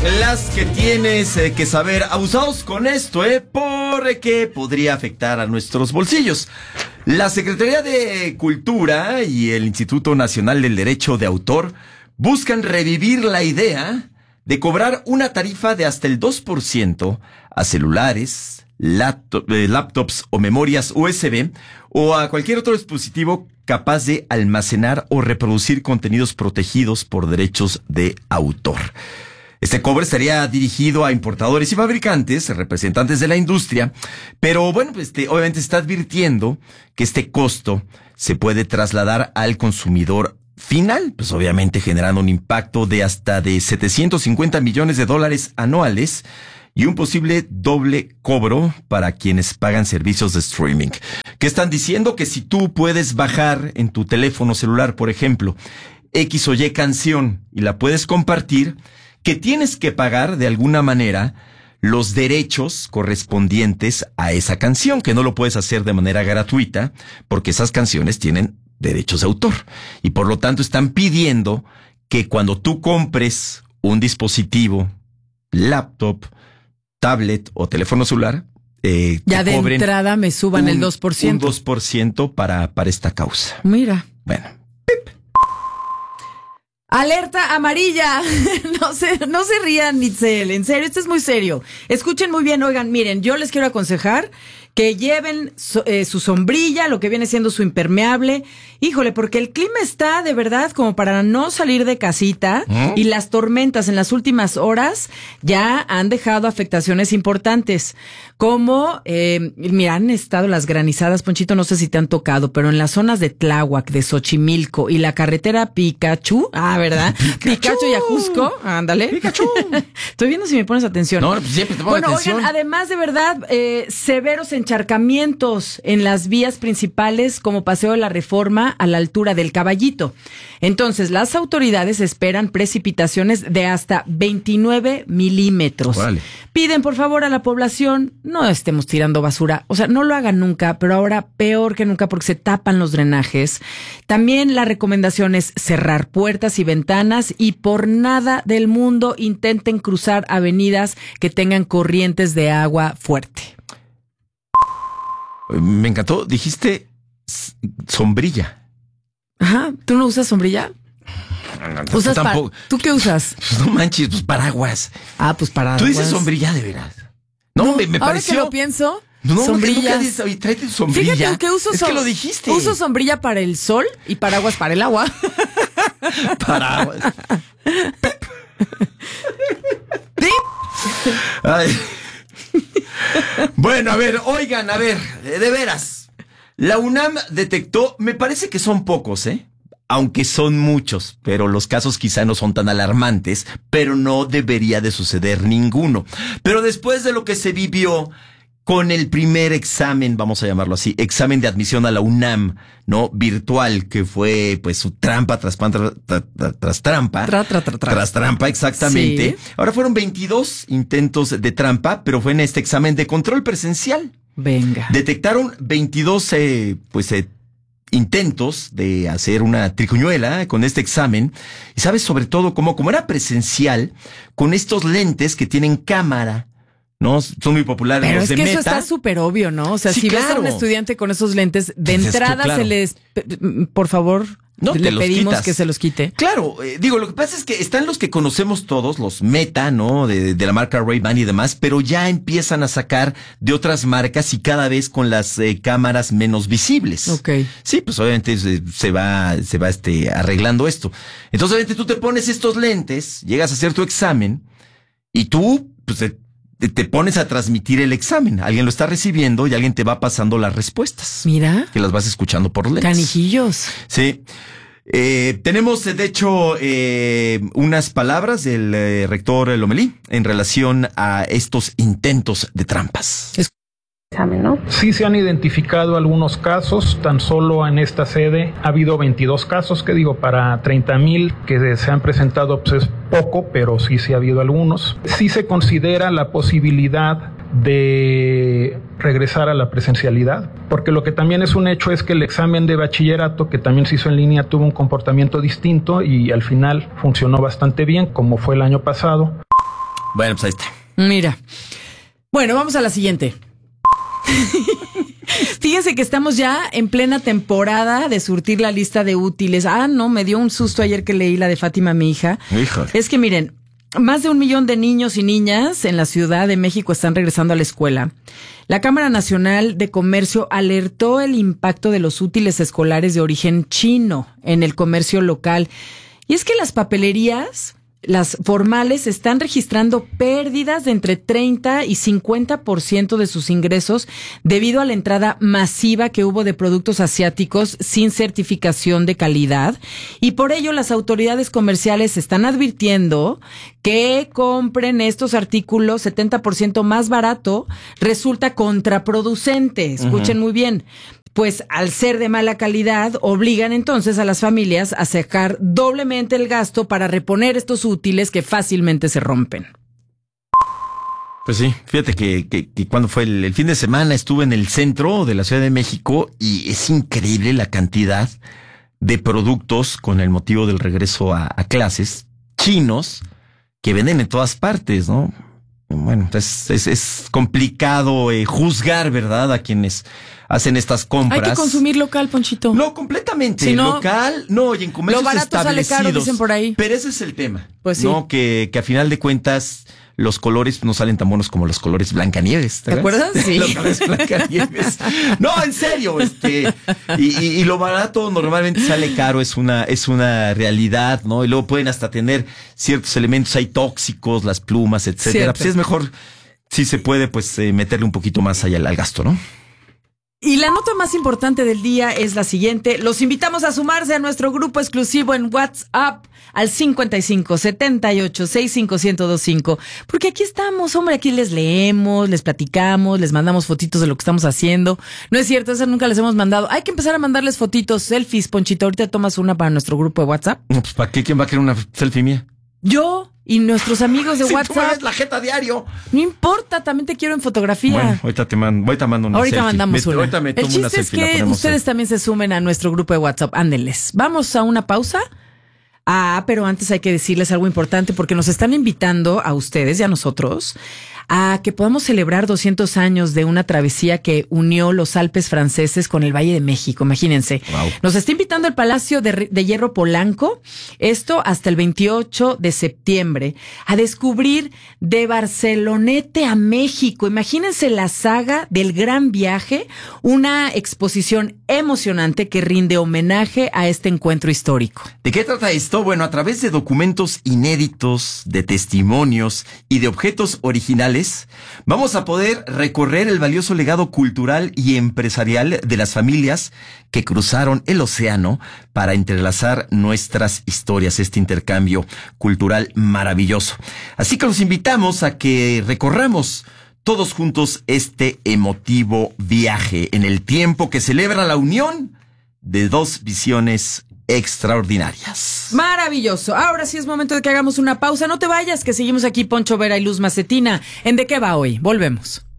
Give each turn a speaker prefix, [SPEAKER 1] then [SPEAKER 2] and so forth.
[SPEAKER 1] Las que tienes que saber, abusados con esto, porque podría afectar a nuestros bolsillos. La Secretaría de Cultura y el Instituto Nacional del Derecho de Autor buscan revivir la idea de cobrar una tarifa de hasta el 2% a celulares, laptops o memorias USB o a cualquier otro dispositivo capaz de almacenar o reproducir contenidos protegidos por derechos de autor. Este cobro estaría dirigido a importadores y fabricantes, representantes de la industria, pero bueno, obviamente está advirtiendo que este costo se puede trasladar al consumidor final, pues obviamente generando un impacto de hasta de $750 millones anuales y un posible doble cobro para quienes pagan servicios de streaming. ¿Qué están diciendo? Que si tú puedes bajar en tu teléfono celular, por ejemplo, X o Y canción y la puedes compartir, que tienes que pagar de alguna manera los derechos correspondientes a esa canción, que no lo puedes hacer de manera gratuita, porque esas canciones tienen derechos de autor. Y por lo tanto están pidiendo que cuando tú compres un dispositivo, laptop, tablet o teléfono celular,
[SPEAKER 2] ya de entrada me suban el 2%.
[SPEAKER 1] Un 2% para esta causa.
[SPEAKER 2] Mira.
[SPEAKER 1] Bueno.
[SPEAKER 2] Alerta amarilla. No se rían, Itzel. En serio, esto es muy serio. Escuchen muy bien, oigan, miren, yo les quiero aconsejar que lleven su sombrilla, lo que viene siendo su impermeable. Híjole, porque el clima está de verdad como para no salir de casita y las tormentas en las últimas horas ya han dejado afectaciones importantes. Como, mira, han estado las granizadas, Ponchito, no sé si te han tocado, pero en las zonas de Tláhuac, de Xochimilco y la carretera Pikachu, ¿verdad? Pikachu y Ajusco, ándale.
[SPEAKER 1] Pikachu.
[SPEAKER 2] Estoy viendo si me pones atención.
[SPEAKER 1] No, pues siempre te pongo atención.
[SPEAKER 2] Oigan, además de verdad, severos encharcamientos en las vías principales como Paseo de la Reforma a la altura del Caballito. Entonces, las autoridades esperan precipitaciones de hasta 29 milímetros.
[SPEAKER 1] Vale.
[SPEAKER 2] Piden, por favor, a la población, no estemos tirando basura. O sea, no lo hagan nunca, pero ahora peor que nunca porque se tapan los drenajes. También la recomendación es cerrar puertas y ventanas y por nada del mundo intenten cruzar avenidas que tengan corrientes de agua fuerte.
[SPEAKER 1] Me encantó, dijiste sombrilla.
[SPEAKER 2] Ajá, ¿tú no usas sombrilla?
[SPEAKER 1] No,
[SPEAKER 2] ¿Usas tampoco. ¿Tú qué usas?
[SPEAKER 1] Pues no manches, pues paraguas.
[SPEAKER 2] Pues paraguas.
[SPEAKER 1] Tú dices sombrilla de veras. No, me
[SPEAKER 2] ahora
[SPEAKER 1] pareció.
[SPEAKER 2] Ahora que lo pienso,
[SPEAKER 1] no,
[SPEAKER 2] sombrillas.
[SPEAKER 1] Nunca dices, tráete sombrilla.
[SPEAKER 2] Fíjate que uso
[SPEAKER 1] es que lo dijiste.
[SPEAKER 2] Uso sombrilla para el sol y paraguas para el agua.
[SPEAKER 1] Paraguas. Ay. Bueno, a ver, oigan, de veras. La UNAM detectó, me parece que son pocos, aunque son muchos, pero los casos quizá no son tan alarmantes, pero no debería de suceder ninguno. Pero después de lo que se vivió con el primer examen, vamos a llamarlo así, examen de admisión a la UNAM, ¿no? Virtual, que fue pues su trampa tras trampa. Tras trampa, exactamente.
[SPEAKER 2] Sí.
[SPEAKER 1] Ahora fueron 22 intentos de trampa, pero fue en este examen de control presencial.
[SPEAKER 2] Venga.
[SPEAKER 1] Detectaron 22 intentos de hacer una triquiñuela con este examen. Y sabes, sobre todo, como era presencial, con estos lentes que tienen cámara, ¿no? Son muy populares.
[SPEAKER 2] Pero
[SPEAKER 1] los
[SPEAKER 2] es
[SPEAKER 1] de
[SPEAKER 2] que eso
[SPEAKER 1] Meta.
[SPEAKER 2] está súper obvio, ¿no? O sea,
[SPEAKER 1] Sí,
[SPEAKER 2] si
[SPEAKER 1] claro.
[SPEAKER 2] ves a un estudiante con esos lentes, de entrada
[SPEAKER 1] claro.
[SPEAKER 2] se les... Por favor,
[SPEAKER 1] No,
[SPEAKER 2] le pedimos
[SPEAKER 1] quitas.
[SPEAKER 2] que se los quite.
[SPEAKER 1] Claro, lo que pasa es que están los que conocemos todos, los Meta, ¿no? De la marca Ray-Ban y demás, pero ya empiezan a sacar de otras marcas y cada vez con las cámaras menos visibles.
[SPEAKER 2] Ok.
[SPEAKER 1] Sí, pues obviamente se va arreglando esto. Entonces, obviamente tú te pones estos lentes, llegas a hacer tu examen y tú, pues, te pones a transmitir el examen. Alguien lo está recibiendo y alguien te va pasando las respuestas.
[SPEAKER 2] Mira.
[SPEAKER 1] Que las vas escuchando por lentes.
[SPEAKER 2] Canijillos.
[SPEAKER 1] Sí. Tenemos, de hecho, unas palabras del rector Lomelí en relación a estos intentos de trampas.
[SPEAKER 3] ¿No?
[SPEAKER 4] Sí se han identificado algunos casos, tan solo en esta sede ha habido 22 casos, que digo, para 30,000 que se han presentado, pues es poco, pero sí ha habido algunos. Sí se considera la posibilidad de regresar a la presencialidad, porque lo que también es un hecho es que el examen de bachillerato, que también se hizo en línea, tuvo un comportamiento distinto y al final funcionó bastante bien, como fue el año pasado.
[SPEAKER 1] Bueno, pues ahí está.
[SPEAKER 2] Mira. Bueno, vamos a la siguiente. Fíjense que estamos ya en plena temporada de surtir la lista de útiles. No, me dio un susto ayer que leí la de Fátima, mi hija.
[SPEAKER 1] Híjole.
[SPEAKER 2] Es que miren, más de 1 millón de niños y niñas en la Ciudad de México están regresando a la escuela. La Cámara Nacional de Comercio alertó el impacto de los útiles escolares de origen chino en el comercio local. Y es que las papelerías, las formales, están registrando pérdidas de entre 30 y 50% de sus ingresos debido a la entrada masiva que hubo de productos asiáticos sin certificación de calidad. Y por ello las autoridades comerciales están advirtiendo que compren estos artículos 70% más barato resulta contraproducente. Escuchen muy bien. Pues al ser de mala calidad, obligan entonces a las familias a sacar doblemente el gasto para reponer estos útiles que fácilmente se rompen.
[SPEAKER 1] Pues sí, fíjate que cuando fue el fin de semana estuve en el centro de la Ciudad de México y es increíble la cantidad de productos con el motivo del regreso a clases chinos que venden en todas partes, ¿no? Bueno, es complicado juzgar, ¿verdad?, a quienes hacen estas compras.
[SPEAKER 2] Hay que consumir local, Ponchito.
[SPEAKER 1] No, completamente.
[SPEAKER 2] Si no,
[SPEAKER 1] local, no, y en comercios
[SPEAKER 2] lo barato
[SPEAKER 1] establecidos.
[SPEAKER 2] sale caro, dicen por ahí.
[SPEAKER 1] Pero ese es el tema.
[SPEAKER 2] Pues sí.
[SPEAKER 1] No, que a final de cuentas los colores no salen tan buenos como los colores Blancanieves.
[SPEAKER 2] ¿Te acuerdas? Sí.
[SPEAKER 1] Los colores Blancanieves. No, en serio, y lo barato normalmente sale caro, es una realidad, ¿no? Y luego pueden hasta tener ciertos elementos ahí tóxicos, las plumas, etcétera.
[SPEAKER 2] Cierto.
[SPEAKER 1] Pues es mejor, si se puede, pues meterle un poquito más allá al gasto, ¿no?
[SPEAKER 2] Y la nota más importante del día es la siguiente. Los invitamos a sumarse a nuestro grupo exclusivo en WhatsApp al 55 78 65 1025. Porque aquí estamos, hombre, aquí les leemos, les platicamos, les mandamos fotitos de lo que estamos haciendo. No es cierto, eso nunca les hemos mandado. Hay que empezar a mandarles fotitos, selfies. Ponchito, ahorita tomas una para nuestro grupo de WhatsApp.
[SPEAKER 1] No, pues ¿para qué? ¿Quién va a querer una selfie mía?
[SPEAKER 2] Yo y nuestros amigos de
[SPEAKER 1] Si
[SPEAKER 2] WhatsApp.
[SPEAKER 1] tú mueves la jeta diario.
[SPEAKER 2] No importa, también te quiero en fotografía.
[SPEAKER 1] Bueno, ahorita mando una
[SPEAKER 2] Ahorita
[SPEAKER 1] selfie.
[SPEAKER 2] mandamos una.
[SPEAKER 1] Ahorita me tomo
[SPEAKER 2] El chiste
[SPEAKER 1] una
[SPEAKER 2] es
[SPEAKER 1] selfie, la
[SPEAKER 2] que
[SPEAKER 1] ponemos
[SPEAKER 2] ustedes también se sumen a nuestro grupo de WhatsApp. Ándenles. Vamos a una pausa. Pero antes hay que decirles algo importante porque nos están invitando a ustedes y a nosotros a que podamos celebrar 200 años de una travesía que unió los Alpes franceses con el Valle de México. Imagínense.
[SPEAKER 1] Wow.
[SPEAKER 2] Nos está invitando el Palacio de Hierro Polanco, esto hasta el 28 de septiembre, a descubrir de Barcelonete a México. Imagínense la saga del Gran Viaje, una exposición emocionante que rinde homenaje a este encuentro histórico.
[SPEAKER 1] ¿De qué trata esto? Bueno, a través de documentos inéditos, de testimonios y de objetos originales, vamos a poder recorrer el valioso legado cultural y empresarial de las familias que cruzaron el océano para entrelazar nuestras historias, este intercambio cultural maravilloso. Así que los invitamos a que recorramos todos juntos este emotivo viaje en el tiempo que celebra la unión de dos visiones extraordinarias.
[SPEAKER 2] Maravilloso. Ahora sí es momento de que hagamos una pausa. No te vayas, que seguimos aquí Poncho Vera y Luz Macetina en ¿De qué va hoy? Volvemos.